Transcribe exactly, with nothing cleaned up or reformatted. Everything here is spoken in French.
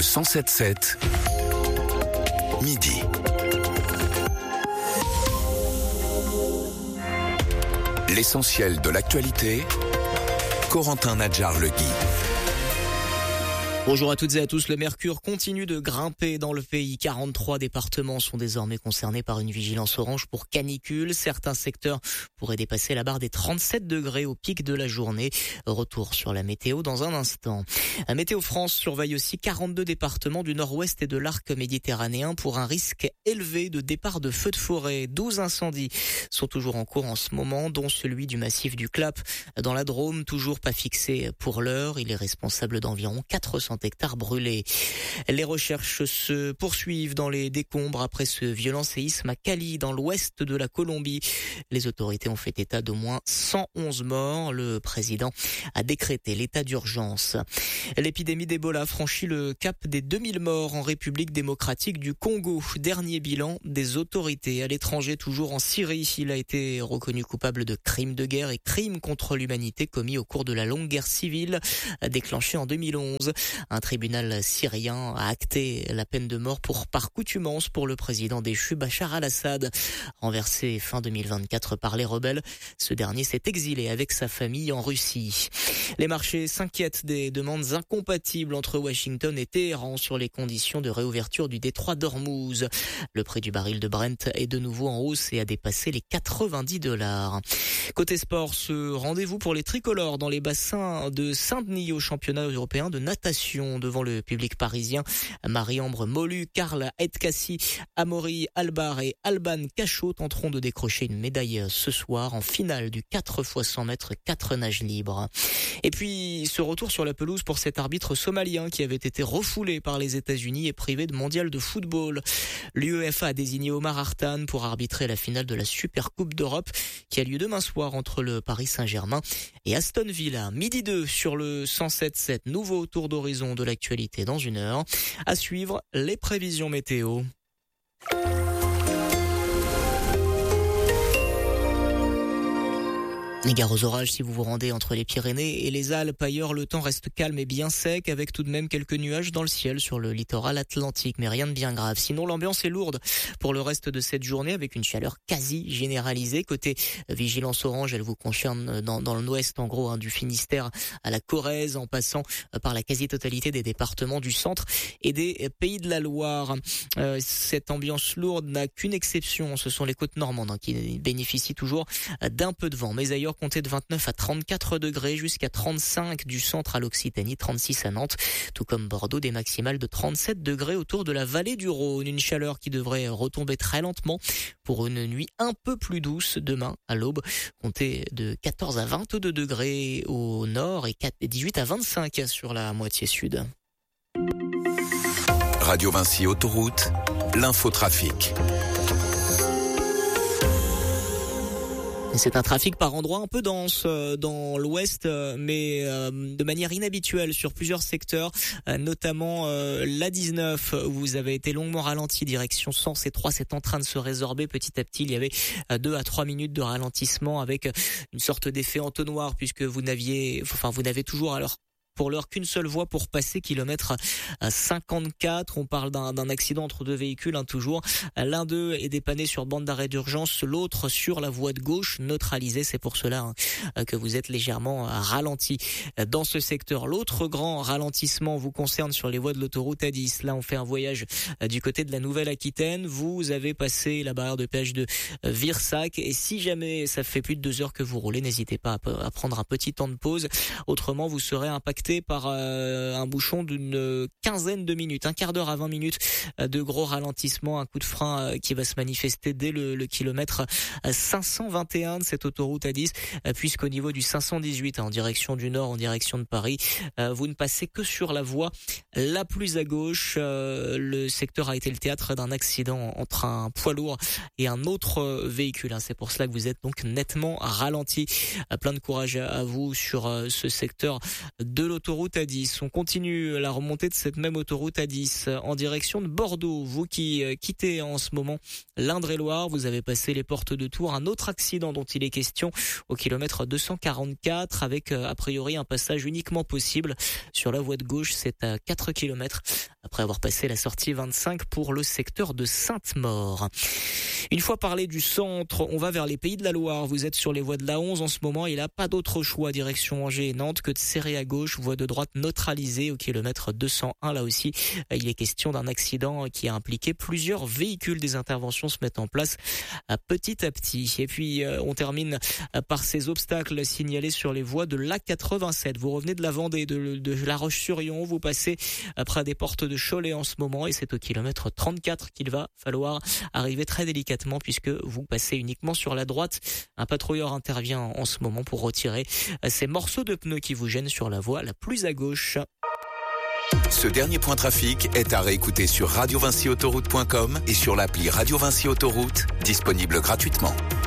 cent sept sept, midi. L'essentiel de l'actualité, Corentin Nadjar-Legui. Bonjour à toutes et à tous. Le mercure continue de grimper dans le pays. quarante-trois départements sont désormais concernés par une vigilance orange pour canicule. Certains secteurs pourraient dépasser la barre des trente-sept degrés au pic de la journée. Retour sur la météo dans un instant. Météo France surveille aussi quarante-deux départements du nord-ouest et de l'arc méditerranéen pour un risque élevé de départ de feux de forêt. douze incendies sont toujours en cours en ce moment, dont celui du massif du Clap dans la Drôme, toujours pas fixé pour l'heure. Il est responsable d'environ quatre cents hectares brûlés. Les recherches se poursuivent dans les décombres après ce violent séisme à Cali, dans l'ouest de la Colombie. Les autorités ont fait état d'au moins cent onze morts. Le président a décrété l'état d'urgence. L'épidémie d'Ebola franchit le cap des deux mille morts en République démocratique du Congo. Dernier bilan des autorités. À l'étranger, toujours en Syrie, il a été reconnu coupable de crimes de guerre et crimes contre l'humanité commis au cours de la longue guerre civile déclenchée en deux mille onze. Un tribunal syrien a acté la peine de mort pour par coutumance pour le président déchu Bachar al-Assad. Renversé fin deux mille vingt-quatre par les rebelles, ce dernier s'est exilé avec sa famille en Russie. Les marchés s'inquiètent des demandes incompatibles entre Washington et Téhéran sur les conditions de réouverture du détroit d'Ormuz. Le prix du baril de Brent est de nouveau en hausse et a dépassé les quatre-vingt-dix dollars. Côté sport, ce rendez-vous pour les tricolores dans les bassins de Saint-Denis au championnat européen de natation devant le public parisien. Marie-Ambre Molu, Karl Edkassi, Amaury Albar et Alban Cachot tenteront de décrocher une médaille ce soir en finale du quatre fois cent mètres quatre nages libres. Et puis, ce retour sur la pelouse pour cet arbitre somalien qui avait été refoulé par les États-Unis et privé de mondial de football. L'UEFA a désigné Omar Hartan pour arbitrer la finale de la Super Coupe d'Europe qui a lieu demain soir entre le Paris Saint-Germain et Aston Villa. Midi deux sur le cent sept sept, nouveau tour d'horizon de l'actualité dans une heure. À suivre, les prévisions météo. Égard aux orages si vous vous rendez entre les Pyrénées et les Alpes. Ailleurs, le temps reste calme et bien sec avec tout de même quelques nuages dans le ciel sur le littoral atlantique, mais rien de bien grave. Sinon, l'ambiance est lourde pour le reste de cette journée avec une chaleur quasi généralisée. Côté vigilance orange, elle vous concerne dans, dans l'ouest, en gros, hein, du Finistère à la Corrèze, en passant par la quasi-totalité des départements du centre et des pays de la Loire. Euh, cette ambiance lourde n'a qu'une exception, ce sont les côtes normandes hein, qui bénéficient toujours d'un peu de vent. Mais ailleurs, comptez de vingt-neuf à trente-quatre degrés jusqu'à trente-cinq du centre à l'Occitanie, trente-six à Nantes, tout comme Bordeaux, des maximales de trente-sept degrés autour de la vallée du Rhône. Une chaleur qui devrait retomber très lentement pour une nuit un peu plus douce demain à l'aube. Comptez de quatorze à vingt-deux degrés au nord et dix-huit à vingt-cinq sur la moitié sud. Radio Vinci Autoroute, l'infotrafic. C'est un trafic par endroits un peu dense euh, dans l'ouest, euh, mais euh, de manière inhabituelle sur plusieurs secteurs, euh, notamment euh, l'A dix-neuf où vous avez été longuement ralenti direction Sens et Troyes. C'est en train de se résorber petit à petit. Il y avait euh, deux à trois minutes de ralentissement avec une sorte d'effet entonnoir puisque vous n'aviez, enfin vous n'avez toujours alors pour l'heure qu'une seule voie pour passer, kilomètre cinquante-quatre. On parle d'un, d'un accident entre deux véhicules, hein, toujours. L'un d'eux est dépanné sur bande d'arrêt d'urgence, l'autre sur la voie de gauche, neutralisé. C'est pour cela hein, que vous êtes légèrement ralenti dans ce secteur. L'autre grand ralentissement vous concerne sur les voies de l'autoroute A dix. Là, on fait un voyage du côté de la Nouvelle-Aquitaine. Vous avez passé la barrière de péage de Virsac. Et si jamais ça fait plus de deux heures que vous roulez, n'hésitez pas à prendre un petit temps de pause. Autrement, vous serez impacté par euh, un bouchon d'une quinzaine de minutes, un quart d'heure à vingt minutes de gros ralentissement, un coup de frein euh, qui va se manifester dès le, le kilomètre cinq cent vingt et un de cette autoroute A dix, euh, puisqu'au niveau du cinq cent dix-huit, hein, en direction du nord, en direction de Paris, euh, vous ne passez que sur la voie la plus à gauche. Euh, le secteur a été le théâtre d'un accident entre un poids lourd et un autre véhicule, hein. C'est pour cela que vous êtes donc nettement ralenti. Euh, plein de courage à, à vous sur euh, ce secteur de l'autoroute A dix. On continue la remontée de cette même autoroute A dix en direction de Bordeaux. Vous qui quittez en ce moment l'Indre-et-Loire, vous avez passé les portes de Tours. Un autre accident dont il est question au kilomètre deux cent quarante-quatre avec a priori un passage uniquement possible sur la voie de gauche. C'est à quatre kilomètres après avoir passé la sortie vingt-cinq pour le secteur de Sainte-Maure. Une fois parlé du centre, on va vers les Pays de la Loire. Vous êtes sur les voies de l'A onze en ce moment. Il n'a pas d'autre choix direction Angers et Nantes que de serrer à gauche. Voie de droite neutralisée au kilomètre deux cent un. Là aussi, il est question d'un accident qui a impliqué plusieurs véhicules. Des interventions se mettent en place petit à petit. Et puis, on termine par ces obstacles signalés sur les voies de l'A quatre-vingt-sept. Vous revenez de la Vendée, de, de La Roche-sur-Yon. Vous passez près des portes de Cholet en ce moment et c'est au kilomètre trente-quatre qu'il va falloir arriver très délicatement puisque vous passez uniquement sur la droite. Un patrouilleur intervient en ce moment pour retirer ces morceaux de pneus qui vous gênent sur la voie la plus à gauche. Ce dernier point trafic est à réécouter sur radio vinci autoroute point com et sur l'appli Radio Vinci Autoroute, disponible gratuitement.